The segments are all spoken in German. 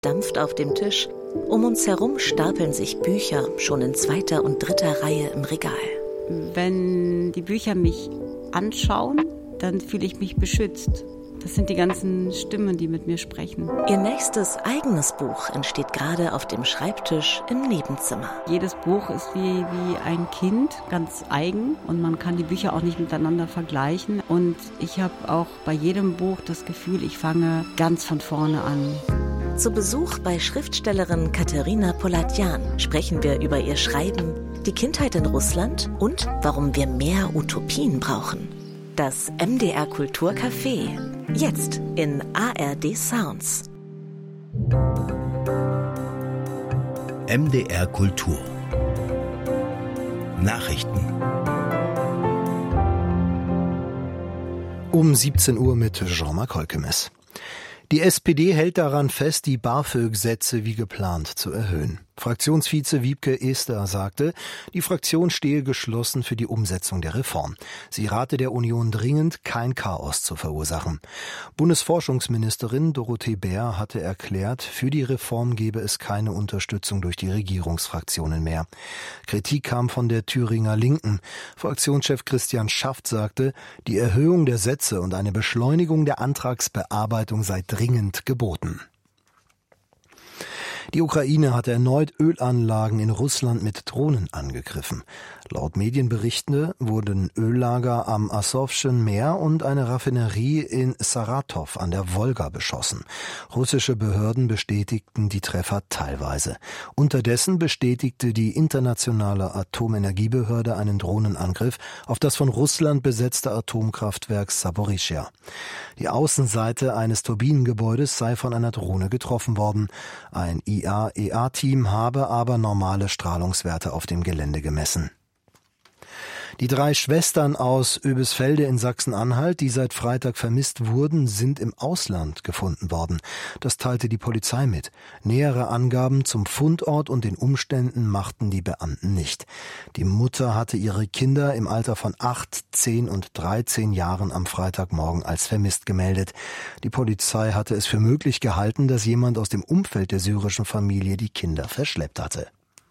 dampft auf dem Tisch. Um uns herum stapeln sich Bücher schon in 2. und 3. Reihe im Regal. Wenn die Bücher mich anschauen, dann fühle ich mich beschützt. Das sind die ganzen Stimmen, die mit mir sprechen. Ihr nächstes eigenes Buch entsteht gerade auf dem Schreibtisch im Nebenzimmer. Jedes Buch ist wie ein Kind, ganz eigen. Und man kann die Bücher auch nicht miteinander vergleichen. Und ich habe auch bei jedem Buch das Gefühl, ich fange ganz von vorne an. Zu Besuch bei Schriftstellerin Katerina Polatjan sprechen wir über ihr Schreiben, die Kindheit in Russland und warum wir mehr Utopien brauchen. Das MDR Kulturcafé. Jetzt in ARD Sounds. MDR Kultur. Nachrichten. Um 17 Uhr mit Jean-Marc Holkemes. Die SPD hält daran fest, die BAföG-Sätze wie geplant zu erhöhen. Fraktionsvize Wiebke Ester sagte, die Fraktion stehe geschlossen für die Umsetzung der Reform. Sie rate der Union dringend, kein Chaos zu verursachen. Bundesforschungsministerin Dorothee Bär hatte erklärt, für die Reform gebe es keine Unterstützung durch die Regierungsfraktionen mehr. Kritik kam von der Thüringer Linken. Fraktionschef Christian Schaft sagte, die Erhöhung der Sätze und eine Beschleunigung der Antragsbearbeitung sei dringend geboten. Die Ukraine hatte erneut Ölanlagen in Russland mit Drohnen angegriffen. Laut Medienberichten wurden Öllager am Asowschen Meer und eine Raffinerie in Saratow an der Wolga beschossen. Russische Behörden bestätigten die Treffer teilweise. Unterdessen bestätigte die internationale Atomenergiebehörde einen Drohnenangriff auf das von Russland besetzte Atomkraftwerk Saporischschja. Die Außenseite eines Turbinengebäudes sei von einer Drohne getroffen worden. Ein IAEA-Team habe aber normale Strahlungswerte auf dem Gelände gemessen. Die 3 Schwestern aus Oebisfelde in Sachsen-Anhalt, die seit Freitag vermisst wurden, sind im Ausland gefunden worden. Das teilte die Polizei mit. Nähere Angaben zum Fundort und den Umständen machten die Beamten nicht. Die Mutter hatte ihre Kinder im Alter von 8, 10 und 13 Jahren am Freitagmorgen als vermisst gemeldet. Die Polizei hatte es für möglich gehalten, dass jemand aus dem Umfeld der syrischen Familie die Kinder verschleppt hatte.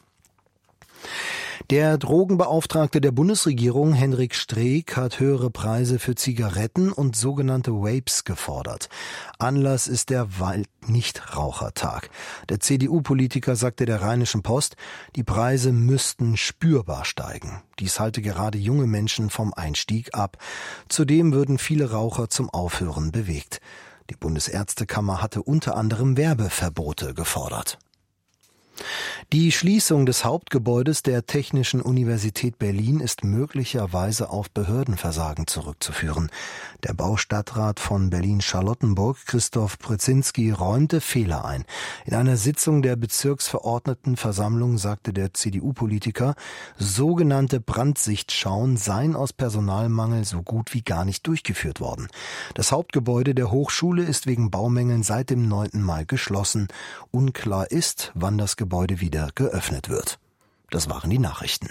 Der Drogenbeauftragte der Bundesregierung, Henrik Streeck, hat höhere Preise für Zigaretten und sogenannte Vapes gefordert. Anlass ist der Wald-Nichtrauchertag. Der CDU-Politiker sagte der Rheinischen Post, die Preise müssten spürbar steigen. Dies halte gerade junge Menschen vom Einstieg ab. Zudem würden viele Raucher zum Aufhören bewegt. Die Bundesärztekammer hatte unter anderem Werbeverbote gefordert. Die Schließung des Hauptgebäudes der Technischen Universität Berlin ist möglicherweise auf Behördenversagen zurückzuführen. Der Baustadtrat von Berlin-Charlottenburg, Christoph Brzezinski, räumte Fehler ein. In einer Sitzung der Bezirksverordnetenversammlung sagte der CDU-Politiker, sogenannte Brandsichtsschauen seien aus Personalmangel so gut wie gar nicht durchgeführt worden. Das Hauptgebäude der Hochschule ist wegen Baumängeln seit dem 9. Mai geschlossen. Unklar ist, wann das Gebäude wieder geöffnet wird. Das waren die Nachrichten.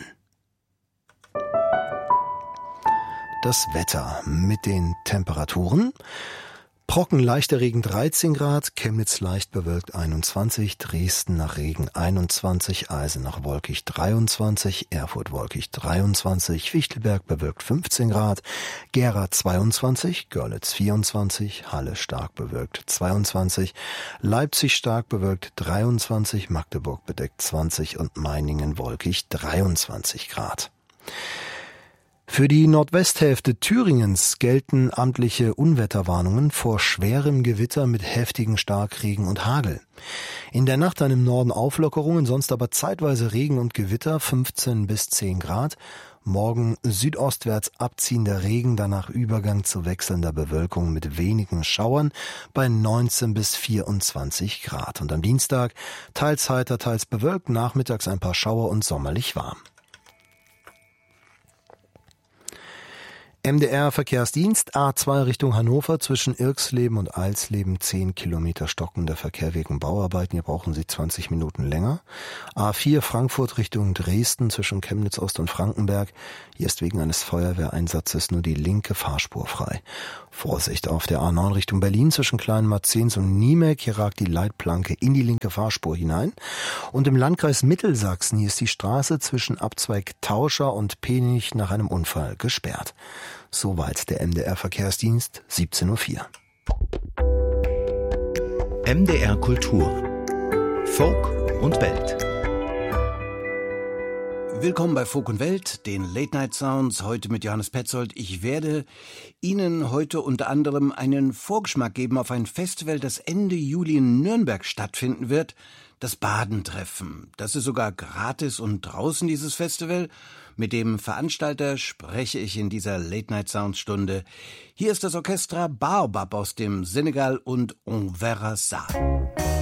Das Wetter mit den Temperaturen. Brocken, leichter Regen 13 Grad, Chemnitz leicht bewölkt 21, Dresden nach Regen 21, Eisenach wolkig 23, Erfurt wolkig 23, Fichtelberg bewölkt 15 Grad, Gera 22, Görlitz 24, Halle stark bewölkt 22, Leipzig stark bewölkt 23, Magdeburg bedeckt 20 und Meiningen wolkig 23 Grad. Für die Nordwesthälfte Thüringens gelten amtliche Unwetterwarnungen vor schwerem Gewitter mit heftigen Starkregen und Hagel. In der Nacht dann im Norden Auflockerungen, sonst aber zeitweise Regen und Gewitter, 15 bis 10 Grad. Morgen südostwärts abziehender Regen, danach Übergang zu wechselnder Bewölkung mit wenigen Schauern bei 19 bis 24 Grad. Und am Dienstag teils heiter, teils bewölkt, nachmittags ein paar Schauer und sommerlich warm. MDR Verkehrsdienst, A2 Richtung Hannover zwischen Irxleben und Eilsleben 10 Kilometer stockender Verkehr wegen Bauarbeiten. Hier brauchen Sie 20 Minuten länger. A4 Frankfurt Richtung Dresden zwischen Chemnitz Ost und Frankenberg. Hier ist wegen eines Feuerwehreinsatzes nur die linke Fahrspur frei. Vorsicht auf der A9 Richtung Berlin zwischen Kleinmarzens und Niemek. Hier ragt die Leitplanke in die linke Fahrspur hinein. Und im Landkreis Mittelsachsen, hier ist die Straße zwischen Abzweig Tauscher und Penich nach einem Unfall gesperrt. Soweit der MDR Verkehrsdienst, 17:04 Uhr. MDR Kultur. Folk und Welt. Willkommen bei Folk und Welt, den Late Night Sounds, heute mit Johannes Petzold. Ich werde Ihnen heute unter anderem einen Vorgeschmack geben auf ein Festival, das Ende Juli in Nürnberg stattfinden wird, das Badentreffen. Das ist sogar gratis und draußen, dieses Festival. Mit dem Veranstalter spreche ich in dieser Late Night Sounds Stunde. Hier ist das Orchestra Baobab aus dem Senegal und On Verra Ça.